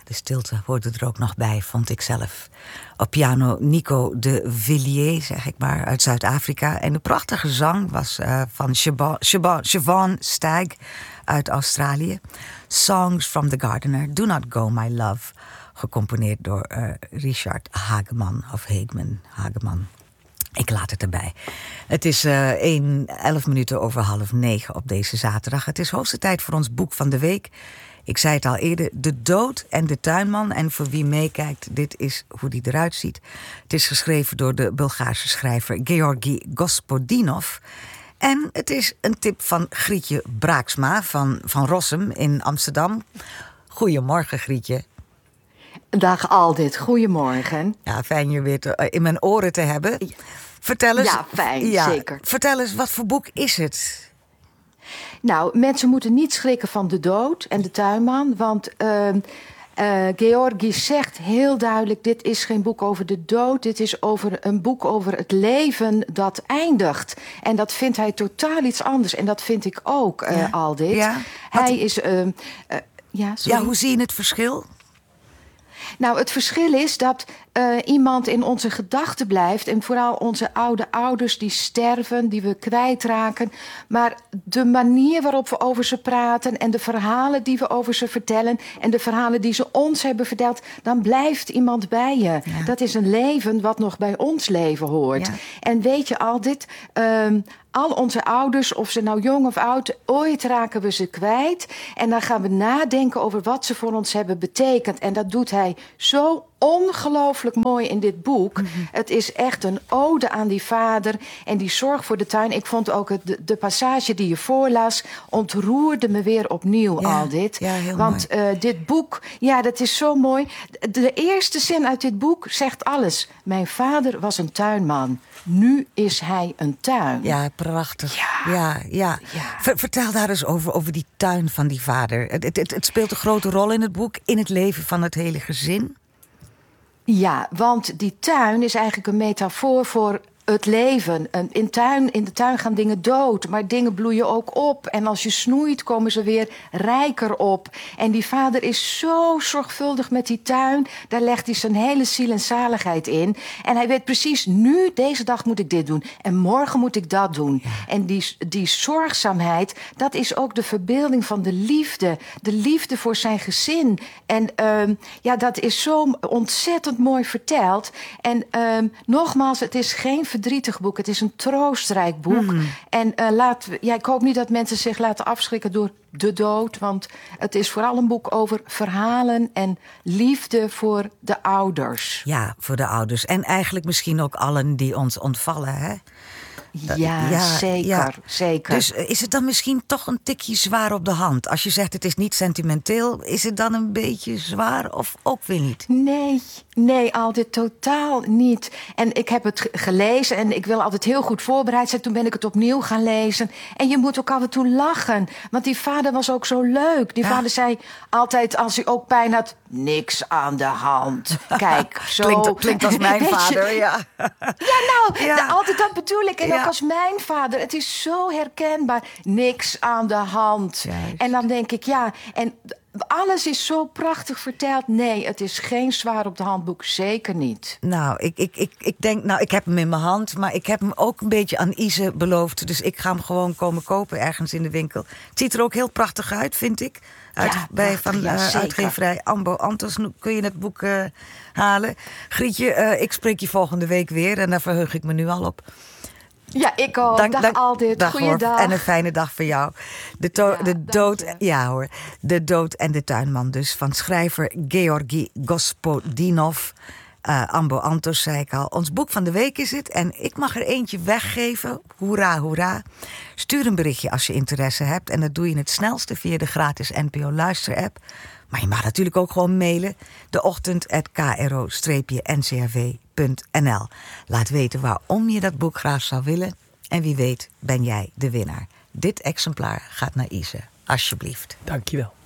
de stilte hoorde er ook nog bij, vond ik zelf. Op piano Nico de Villiers, zeg ik maar, uit Zuid-Afrika. En de prachtige zang was van Siobhan Stagg uit Australië. Songs from the Gardener, Do Not Go My Love, gecomponeerd door Richard Hageman, of Hageman. Ik laat het erbij. Het is 11 minuten over 8:30 op deze zaterdag. Het is hoogste tijd voor ons boek van de week. Ik zei het al eerder, De Dood en de Tuinman. En voor wie meekijkt, dit is hoe die eruit ziet. Het is geschreven door de Bulgaarse schrijver Georgi Gospodinov. En het is een tip van Grietje Braaksma van Rossum in Amsterdam. Goedemorgen, Grietje. Dag Aldit, goedemorgen. Ja, fijn je weer in mijn oren te hebben. Vertel eens. Ja, fijn, zeker. Vertel eens, wat voor boek is het? Nou, mensen moeten niet schrikken van De Dood en de Tuinman. Want Georgi zegt heel duidelijk, dit is geen boek over de dood. Dit is een boek over het leven dat eindigt. En dat vindt hij totaal iets anders. En dat vind ik ook, Aldit. Ja? Hij is... hoe zie je het verschil? Nou, het verschil is dat iemand in onze gedachten blijft. En vooral onze oude ouders die sterven, die we kwijtraken. Maar de manier waarop we over ze praten en de verhalen die we over ze vertellen en de verhalen die ze ons hebben verteld, dan blijft iemand bij je. Ja. Dat is een leven wat nog bij ons leven hoort. Ja. En weet je al dit... al onze ouders, of ze nou jong of oud, ooit raken we ze kwijt. En dan gaan we nadenken over wat ze voor ons hebben betekend. En dat doet hij zo ongelooflijk mooi in dit boek. Mm-hmm. Het is echt een ode aan die vader en die zorg voor de tuin. Ik vond ook de passage die je voorlas ontroerde me weer opnieuw, Aldit. Ja, heel Want dit boek, dat is zo mooi. De eerste zin uit dit boek zegt alles. Mijn vader was een tuinman. Nu is hij een tuin. Ja, prachtig. Ja. Vertel daar eens over die tuin van die vader. Het speelt een grote rol in het boek, in het leven van het hele gezin. Ja, want die tuin is eigenlijk een metafoor voor het leven. In de tuin gaan dingen dood, maar dingen bloeien ook op. En als je snoeit, komen ze weer rijker op. En die vader is zo zorgvuldig met die tuin. Daar legt hij zijn hele ziel en zaligheid in. En hij weet precies, nu, deze dag moet ik dit doen. En morgen moet ik dat doen. Ja. En die zorgzaamheid, dat is ook de verbeelding van de liefde. De liefde voor zijn gezin. En dat is zo ontzettend mooi verteld. En nogmaals, het is geen verdrietig boek. Het is een troostrijk boek. Mm. En ik hoop niet dat mensen zich laten afschrikken door de dood. Want het is vooral een boek over verhalen en liefde voor de ouders. Ja, voor de ouders. En eigenlijk misschien ook allen die ons ontvallen, hè? Zeker. Dus is het dan misschien toch een tikje zwaar op de hand? Als je zegt het is niet sentimenteel, is het dan een beetje zwaar of ook weer niet? Nee, altijd totaal niet. En ik heb het gelezen en ik wil altijd heel goed voorbereid zijn. Toen ben ik het opnieuw gaan lezen. En je moet ook af en toe lachen. Want die vader was ook zo leuk. Die vader zei altijd als hij ook pijn had, niks aan de hand. Kijk, zo. Klinkt als mijn vader, ja. Altijd dat bedoel ik. En ook als mijn vader. Het is zo herkenbaar. Niks aan de hand. Juist. En dan denk ik, en alles is zo prachtig verteld. Nee, het is geen zwaar op de handboek. Zeker niet. Nou, ik denk, ik heb hem in mijn hand. Maar ik heb hem ook een beetje aan Ise beloofd. Dus ik ga hem gewoon komen kopen ergens in de winkel. Het ziet er ook heel prachtig uit, vind ik. Uitgeverij Ambo Antos kun je het boek halen. Grietje, ik spreek je volgende week weer. En daar verheug ik me nu al op. Ja, ik ook. Dag Aldit. Goeiedag. En een fijne dag voor jou. De Dood en de Tuinman dus. Van schrijver Georgi Gospodinov. Ambo Antos, zei ik al. Ons boek van de week is het. En ik mag er eentje weggeven. Hoera, hoera. Stuur een berichtje als je interesse hebt. En dat doe je het snelste via de gratis NPO Luister-app. Maar je mag natuurlijk ook gewoon mailen. deochtend@kro-ncrv.nl. Laat weten waarom je dat boek graag zou willen. En wie weet ben jij de winnaar. Dit exemplaar gaat naar Ise. Alsjeblieft. Dankjewel.